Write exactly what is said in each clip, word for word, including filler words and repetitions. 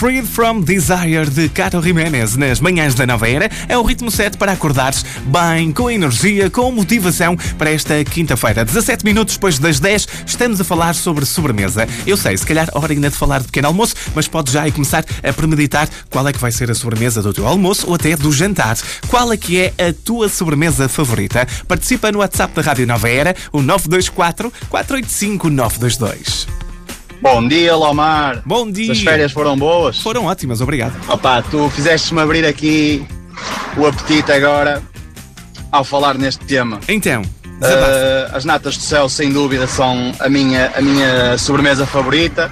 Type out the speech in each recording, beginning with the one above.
Freed from Desire de Cato Jiménez nas manhãs da Nova Era. É o ritmo certo para acordares bem, com energia, com motivação para esta quinta-feira. dezassete minutos depois das dez, estamos a falar sobre sobremesa. Eu sei, se calhar hora ainda de falar de pequeno almoço, mas podes já aí começar a premeditar qual é que vai ser a sobremesa do teu almoço ou até do jantar. Qual é que é a tua sobremesa favorita? Participa no WhatsApp da Rádio Nova Era, o nove dois quatro, quatro oito cinco, nove dois dois. Bom dia, Lomar. Bom dia. As férias foram boas? Foram ótimas, obrigado. Opa, tu fizeste-me abrir aqui o apetite agora ao falar neste tema. Então, uh, as natas do céu, sem dúvida, são a minha, a minha sobremesa favorita,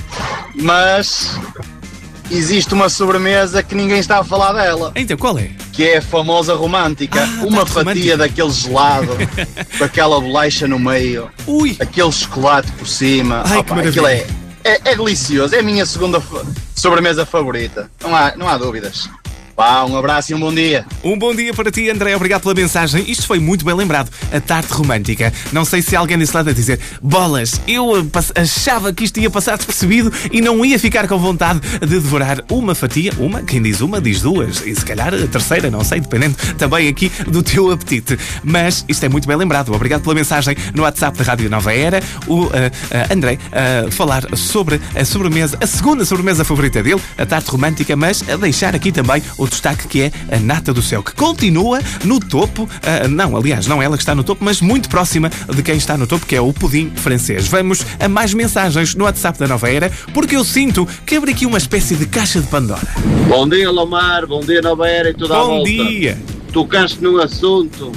mas existe uma sobremesa que ninguém está a falar dela. Então, qual é? Que é a famosa romântica. Ah, uma tá fatia romântica. daquele gelado com aquela bolacha no meio, Ui. aquele chocolate por cima. Ai, Opa, que aquilo maravilha. é, é, é delicioso. É a minha segunda fa- sobremesa favorita. Não há, não há dúvidas. Pá, um abraço e um bom dia. Um bom dia para ti, André. Obrigado pela mensagem. Isto foi muito bem lembrado. A tarde romântica. Não sei se alguém desse lado a dizer bolas, eu pass- achava que isto ia passar despercebido e não ia ficar com vontade de devorar uma fatia. Uma, quem diz uma, diz duas. E se calhar a terceira, não sei, dependendo também aqui do teu apetite. Mas isto é muito bem lembrado. Obrigado pela mensagem no WhatsApp da Rádio Nova Era. O uh, uh, André a uh, falar sobre a sobremesa, a segunda sobremesa favorita dele, a tarde romântica, mas a deixar aqui também o destaque que é a nata do céu, que continua no topo, uh, não, aliás, não ela que está no topo, mas muito próxima de quem está no topo, que é o pudim francês. Vamos a mais mensagens no WhatsApp da Nova Era, porque eu sinto que abre aqui uma espécie de caixa de Pandora. Bom dia, Lomar, bom dia, Nova Era e tudo à Bom volta. dia! Tocaste num assunto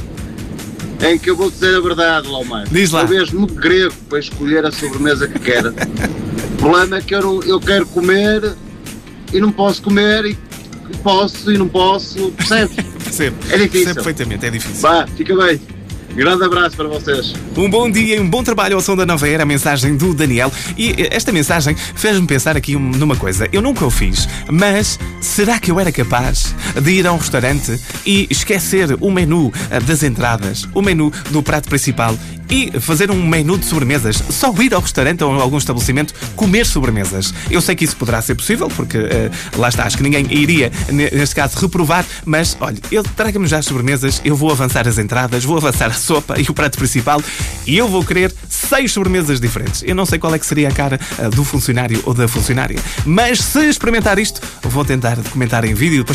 em que eu vou dizer a verdade, Lomar. Diz lá. Sou mesmo muito grego para escolher a sobremesa que quero. O problema é que eu, não- eu quero comer e não posso comer e posso e não posso, percebes? Percebo. É difícil. Percebo perfeitamente, é difícil. Vá, fica bem. Grande abraço para vocês. Um bom dia e um bom trabalho ao som da Nova Era, a mensagem do Daniel. E eh, esta mensagem fez-me pensar aqui um- numa coisa. Eu nunca o fiz, mas será que eu era capaz de ir a um restaurante e esquecer o menu eh, das entradas, o menu do prato principal e fazer um menu de sobremesas? Só ir ao restaurante ou a algum estabelecimento comer sobremesas. Eu sei que isso poderá ser possível, porque eh, lá está, acho que ninguém iria, ne- neste caso, reprovar, mas olha, eu traga-me já as sobremesas, eu vou avançar as entradas, vou avançar a sopa e o prato principal e eu vou querer seis sobremesas diferentes. Eu não sei qual é que seria a cara uh, do funcionário ou da funcionária, mas se experimentar isto, vou tentar documentar em vídeo, depois